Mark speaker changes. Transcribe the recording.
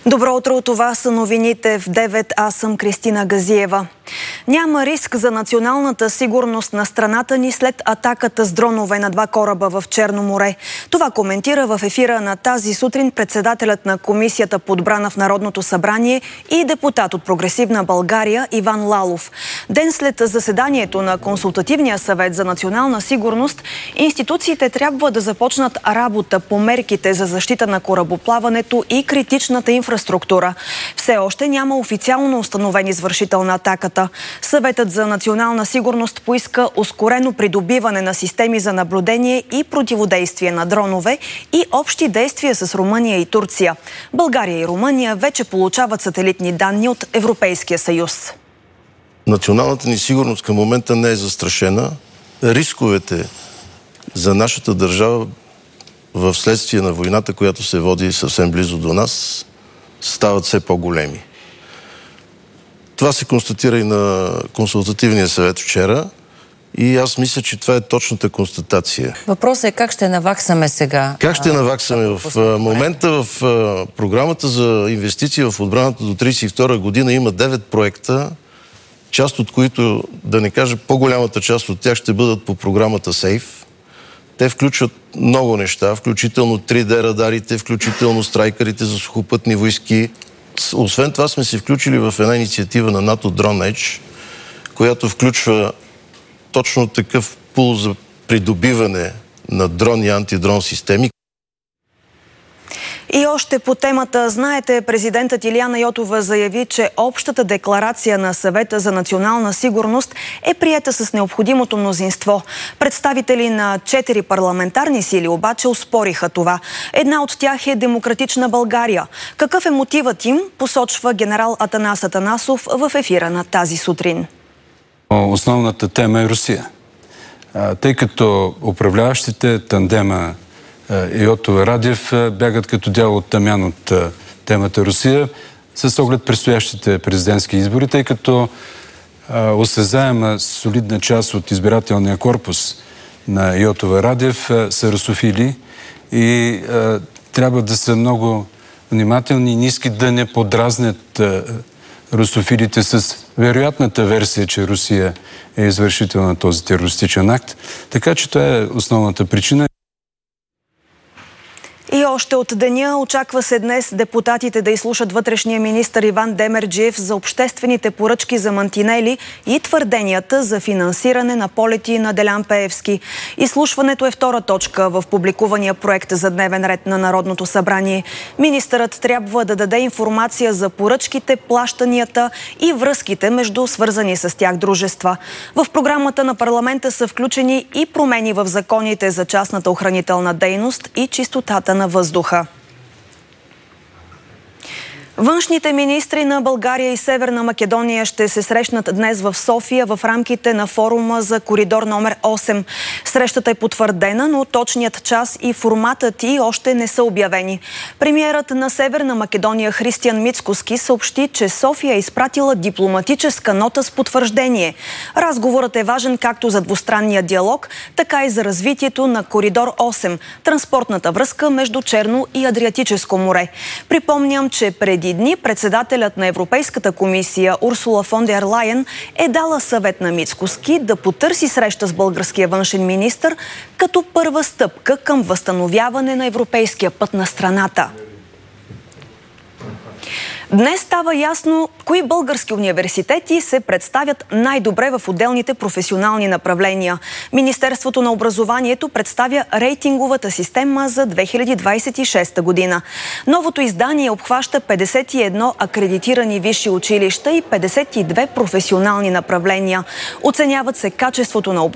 Speaker 1: Добро утро, това са новините в 9. Аз съм Кристина Газиева. Няма риск за националната сигурност на страната ни след атаката с дронове на 2 кораба в Черно море. Това коментира в ефира на тази сутрин председателят на Комисията по отбрана в Народното събрание и депутат от Прогресивна България Иван Лалов. Ден след заседанието на Консултативния съвет за национална сигурност, институциите трябва да започнат работа по мерките за защита на корабоплаването и критичната инфраструктура. Все още няма официално установен извършител на атаката. Съветът за национална сигурност поиска ускорено придобиване на системи за наблюдение и противодействие на дронове и общи действия с Румъния и Турция. България и Румъния вече получават сателитни данни от Европейския съюз.
Speaker 2: Националната ни сигурност към момента не е застрашена. Рисковете за нашата държава в следствие на войната, която се води съвсем близо до нас, стават все по-големи. Това се констатира и на Консултативния съвет вчера и аз мисля, че това е точната констатация.
Speaker 3: Въпросът е как ще наваксаме сега?
Speaker 2: Как ще наваксаме? В момента в програмата за инвестиции в отбраната до 1932 година има 9 проекта, част от които, да не кажа по-голямата част от тях ще бъдат по програмата СЕЙФ. Те включват много неща, включително 3D радарите, включително страйкерите за сухопътни войски. Освен това сме се включили в една инициатива на НАТО Drone Edge, която включва точно такъв пул за придобиване на дрон и антидрон системи.
Speaker 1: И още по темата, знаете, президентът Илияна Йотова заяви, че общата декларация на Съвета за национална сигурност е приета с необходимото мнозинство. Представители на 4 парламентарни сили обаче оспориха това. Една от тях е Демократична България. Какъв е мотивът им, посочва генерал Атанас Атанасов в ефира на тази сутрин.
Speaker 4: Основната тема е Русия. Тъй като управляващите тандема Йотова-Радев бягат като дявол от тамян от темата Русия с оглед предстоящите президентски избори, тъй като осезаема солидна част от избирателния корпус на Йотова-Радев са русофили и трябва да са много внимателни и ниски да не подразнят русофилите с вероятната версия, че Русия е извършител на този терористичен акт. Така че това е основната причина.
Speaker 1: И още от деня очаква се днес депутатите да изслушат вътрешния министър Иван Демерджиев за обществените поръчки за мантинели и твърденията за финансиране на полети на Делян Пеевски. Изслушването е втора точка в публикувания проект за дневен ред на Народното събрание. Министърът трябва да даде информация за поръчките, плащанията и връзките между свързани с тях дружества. В програмата на парламента са включени и промени в законите за частната охранителна дейност и чистотата на въздуха. Външните министри на България и Северна Македония ще се срещнат днес в София в рамките на форума за коридор номер 8. Срещата е потвърдена, но точният час и форматът ѝ още не са обявени. Премиерът на Северна Македония Християн Мицкоски съобщи, че София е изпратила дипломатическа нота с потвърждение. Разговорът е важен както за двустранния диалог, така и за развитието на коридор 8, транспортната връзка между Черно и Адриатическо море. Припомням, че преди дни председателят на Европейската комисия Урсула фон дер Лайен е дала съвет на Мицкоски да потърси среща с българския външен министър като първа стъпка към възстановяване на европейския път на страната. Днес става ясно кои български университети се представят най-добре в отделните професионални направления. Министерството на образованието представя рейтинговата система за 2026 година. Новото издание обхваща 51 акредитирани висши училища и 52 професионални направления. Оценяват се качеството на